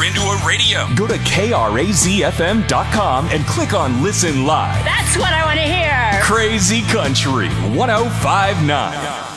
you're into a radio. Go to KRAZFM.com and click on Listen Live. That's what I want to hear. Crazy Country 1059.